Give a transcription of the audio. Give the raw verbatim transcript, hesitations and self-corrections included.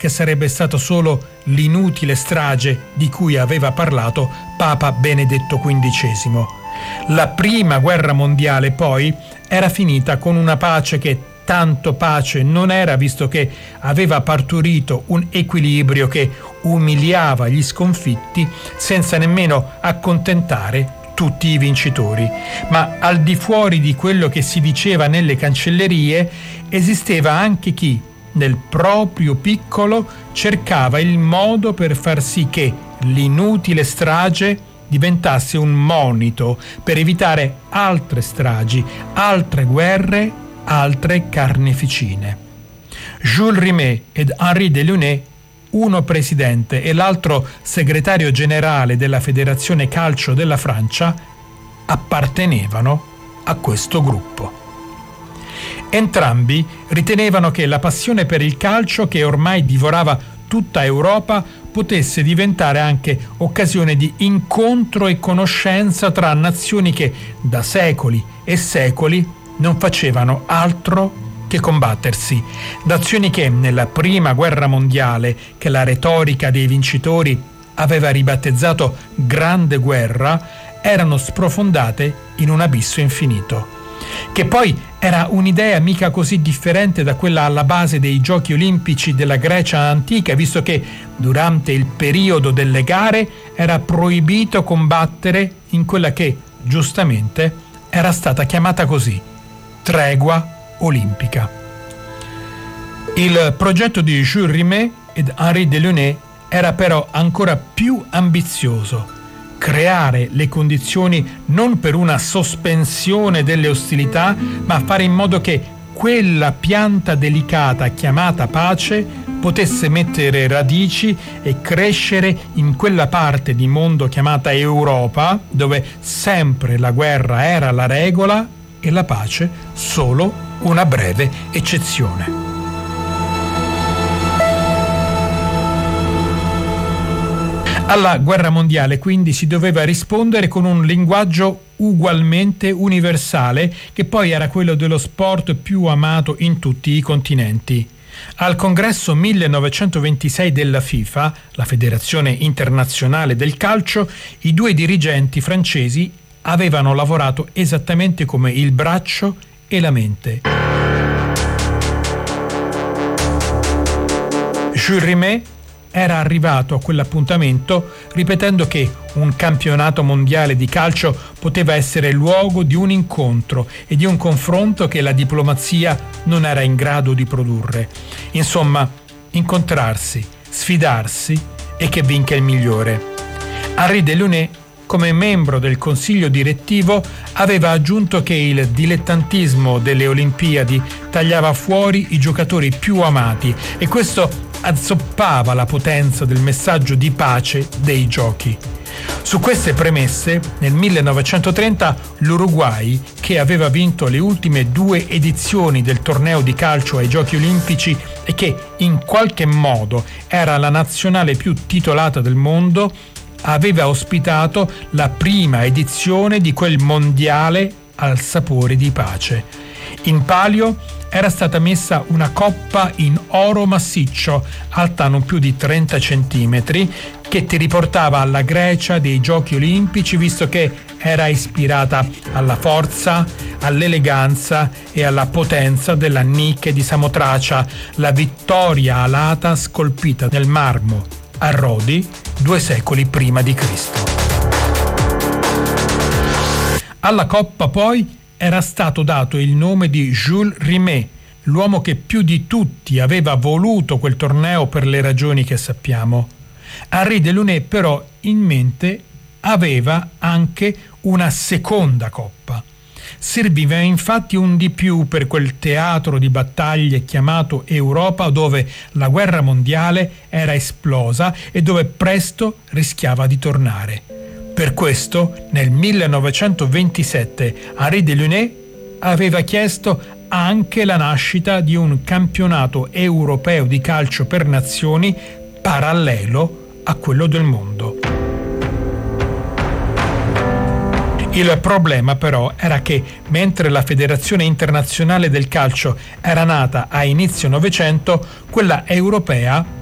che sarebbe stato solo l'inutile strage di cui aveva parlato Papa Benedetto quindicesimo. La prima guerra mondiale poi era finita con una pace che tanto pace non era, visto che aveva partorito un equilibrio che umiliava gli sconfitti senza nemmeno accontentare tutti i vincitori. Ma al di fuori di quello che si diceva nelle cancellerie, esisteva anche chi, nel proprio piccolo, cercava il modo per far sì che l'inutile strage diventasse un monito per evitare altre stragi, altre guerre, altre carneficine. Jules Rimet ed Henri Delaunay, uno presidente e l'altro segretario generale della Federazione Calcio della Francia, appartenevano a questo gruppo. Entrambi ritenevano che la passione per il calcio, che ormai divorava tutta Europa, potesse diventare anche occasione di incontro e conoscenza tra nazioni che da secoli e secoli non facevano altro che combattersi. Nazioni che nella prima guerra mondiale, che la retorica dei vincitori aveva ribattezzato Grande Guerra, erano sprofondate in un abisso infinito. Che poi era un'idea mica così differente da quella alla base dei Giochi Olimpici della Grecia antica, visto che durante il periodo delle gare era proibito combattere in quella che, giustamente, era stata chiamata così: tregua olimpica. Il progetto di Jules Rimet ed Henri Delaunay era però ancora più ambizioso: creare le condizioni non per una sospensione delle ostilità, ma fare in modo che quella pianta delicata chiamata pace potesse mettere radici e crescere in quella parte di mondo chiamata Europa, dove sempre la guerra era la regola e la pace solo una breve eccezione. Alla guerra mondiale quindi si doveva rispondere con un linguaggio ugualmente universale, che poi era quello dello sport più amato in tutti i continenti. Al congresso millenovecentoventisei della FIFA, la Federazione Internazionale del Calcio, i due dirigenti francesi avevano lavorato esattamente come il braccio e la mente. Jules Rimet era arrivato a quell'appuntamento ripetendo che un campionato mondiale di calcio poteva essere luogo di un incontro e di un confronto che la diplomazia non era in grado di produrre. Insomma, incontrarsi, sfidarsi e che vinca il migliore. Henri Delaunay, come membro del consiglio direttivo, aveva aggiunto che il dilettantismo delle Olimpiadi tagliava fuori i giocatori più amati e questo azzoppava la potenza del messaggio di pace dei giochi. Su queste premesse, nel millenovecentotrenta, l'Uruguay, che aveva vinto le ultime due edizioni del torneo di calcio ai Giochi Olimpici e che in qualche modo era la nazionale più titolata del mondo, aveva ospitato la prima edizione di quel mondiale al sapore di pace. In palio era stata messa una coppa in oro massiccio, alta non più di trenta centimetri, che ti riportava alla Grecia dei Giochi Olimpici, visto che era ispirata alla forza, all'eleganza e alla potenza della Nike di Samotracia, la vittoria alata scolpita nel marmo a Rodi due secoli prima di Cristo. Alla coppa poi era stato dato il nome di Jules Rimet, l'uomo che più di tutti aveva voluto quel torneo per le ragioni che sappiamo. Henri Delaunay però in mente aveva anche una seconda coppa. Serviva infatti un di più per quel teatro di battaglie chiamato Europa, dove la guerra mondiale era esplosa e dove presto rischiava di tornare. Per questo, nel millenovecentoventisette, Henri Delaunay aveva chiesto anche la nascita di un campionato europeo di calcio per nazioni parallelo a quello del mondo. Il problema però era che, mentre la Federazione Internazionale del Calcio era nata a inizio Novecento, quella europea